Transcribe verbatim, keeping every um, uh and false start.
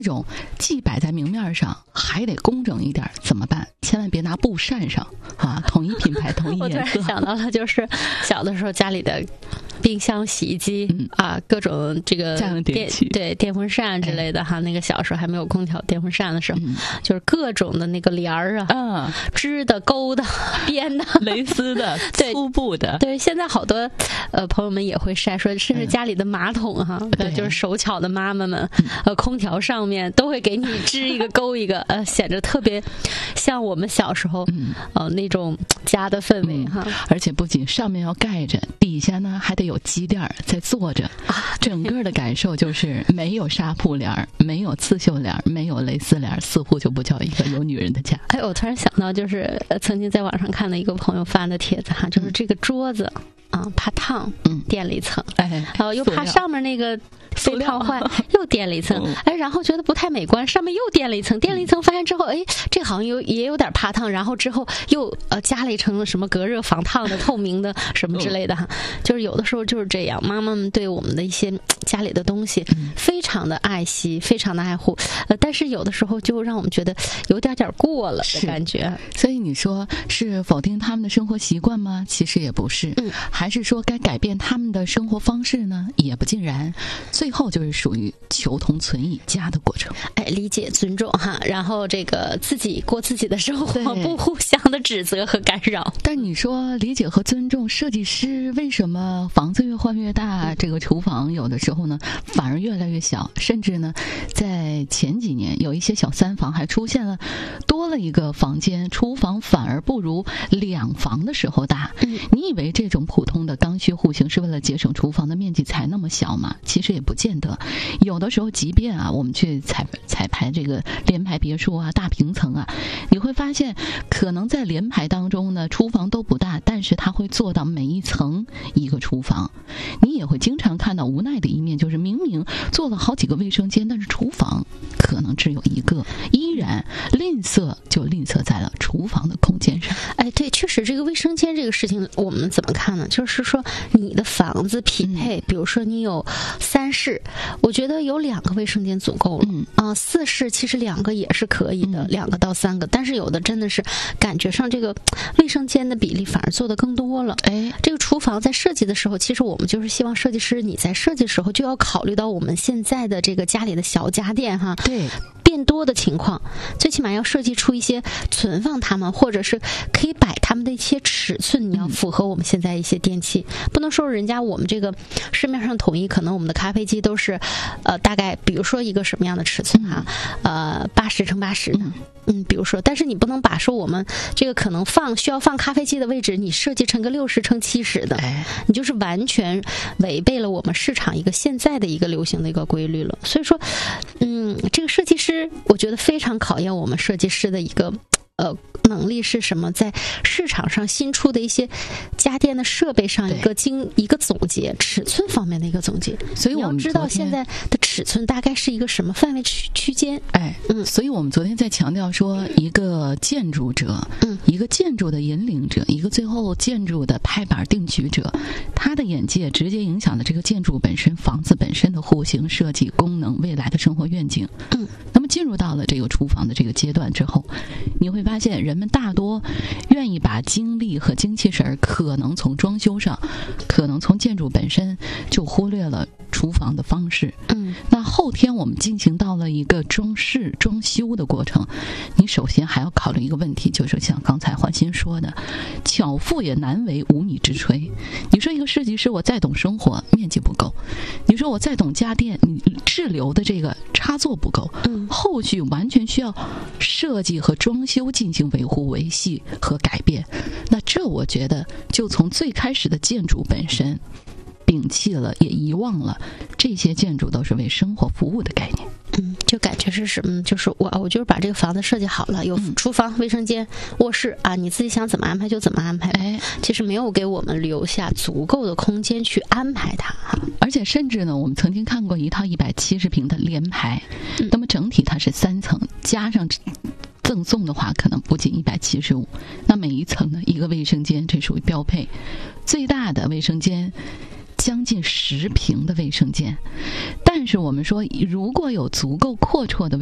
这种既摆在明面上还得工整一点怎么办？千万别拿布扇上啊！统一品牌，统一颜色。 我突然想到了，就是小的时候家里的冰箱、洗衣机、嗯、啊，各种这个电对电风扇之类的哈、哎。那个小时候还没有空调、电风扇的时候，嗯、就是各种的那个帘儿啊，嗯，织的、钩的、编的、 蕾丝的、粗布的。 对，现在好多呃朋友们也会晒说，甚至家里的马桶哈，嗯、就是手巧的妈妈们，呃，空调上面都会给你织一个钩一个，呃，显得特别像我们小时候，嗯、呃那种家的氛围哈、嗯。 而且不仅上面要盖着，底下呢还得有积垫在坐着，啊，整个的感受就是没有纱布帘，没有刺绣帘，没有蕾丝帘，似乎就不叫一个有女人的家。 哎，我突然想到，就是曾经在网上看的一个朋友发的帖子哈，就是这个桌子。嗯啊，怕烫，嗯，垫了一层，哎，然后又怕上面那个被烫坏，又垫了一层，哎，然后觉得不太美观，上面又垫了一层，垫了一层，发现之后，哎，这好像有也有点怕烫，然后之后又呃加了一层什么隔热防烫的透明的什么之类的哈，就是有的时候就是这样，妈妈们对我们的一些家里的东西非常的爱惜，非常的爱护，呃，但是有的时候就让我们觉得有点点过了的感觉。 所以你说是否定他们的生活习惯吗？其实也不是，嗯。还是说该改变他们的生活方式呢？也不尽然，最后就是属于求同存异家的过程。 哎，理解、尊重哈，然后这个自己过自己的生活，不互相的指责和干扰。 但你说理解和尊重，设计师为什么房子越换越大，这个厨房有的时候呢反而越来越小？甚至呢，在前几年有一些小三房还出现了多了一个房间，厨房反而不如两房的时候大。嗯、你以为这种普通的刚需户型是为了节省厨房的面积才那么小吗？其实也不见得。有的时候即便啊我们去彩彩排这个联排别墅啊大平层啊，你会发现可能在联排当中呢厨房都不大，但是它会做到每一层一个厨房。你也会经常看到无奈的一面，就是明明做了好几个卫生间，但是厨房可能只有一个，依然吝啬就吝啬在了厨房的空间上。 哎，对，确实这个卫生间这个事情我们怎么看呢？就是说你的房子匹配、嗯、比如说你有三室，我觉得有两个卫生间足够了，嗯啊，四室其实两个也是可以的、嗯、两个到三个，但是有的真的是感觉上这个卫生间的比例反而做得更多了。哎，这个厨房在设计的时候，其实我们就是希望设计师你在设计的时候就要考虑到我们现在的这个家里的小家电哈，对，变多的情况，最起码要设计出一些存放它们或者是可以摆它们的一些尺寸，你要符合我们现在一些电器，不能说人家我们这个市面上统一，可能我们的咖啡机都是呃大概比如说一个什么样的尺寸啊，呃八十乘八十呢，嗯，比如说，但是你不能把说我们这个可能放需要放咖啡机的位置，你设计成个六十乘七十的，你就是完全违背了我们市场一个现在的一个流行的一个规律了。所以说，嗯，这个设计师我觉得非常考验我们设计师的一个呃能力是什么，在市场上新出的一些家电的设备上一个经一个总结，尺寸方面的一个总结。所以我们知道现在的尺寸大概是一个什么范围区区间。 哎，嗯，所以我们昨天在强调说，一个建筑者，嗯，一个建筑的引领者，一个最后建筑的拍板定局者，他的眼界直接影响了这个建筑本身、房子本身的户型设计、功能、未来的生活愿景。嗯，那么进入到了这个厨房的这个阶段之后，你会发现人们大多愿意把精力和精气神儿可能从装修上，可能从建筑本身，就忽略了厨房的方式。嗯，那后天我们进行到了一个装饰装修的过程，你首先还要考虑一个问题，就是像刚才焕新说的，巧妇也难为无米之炊。你说一个设计师我再懂生活，面积不够，你说我再懂家电，你滞留的这个插座不够，嗯，后续完全需要设计和装修进行维护维系和改变。那这我觉得就从最开始的建筑本身摒弃了，也遗忘了这些建筑都是为生活服务的概念。 嗯，就感觉是什么？就是我，我就是把这个房子设计好了，有厨房、卫生间、卧室啊，你自己想怎么安排就怎么安排。哎，其实没有给我们留下足够的空间去安排它哈。 而且甚至呢，我们曾经看过一套一百七十平的联排，嗯、那么整体它是三层，加上赠送的话，可能不仅一百七十五。那每一层呢，一个卫生间，这属于标配。最大的卫生间将近十平的卫生间。但是我们说，如果有足够阔绰的